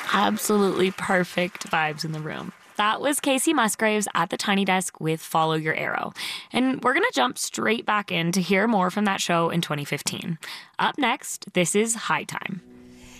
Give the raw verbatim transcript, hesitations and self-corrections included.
Absolutely perfect vibes in the room. That was Casey Musgraves at the Tiny Desk with Follow Your Arrow. And we're going to jump straight back in to hear more from that show in twenty fifteen. Up next, this is High Time.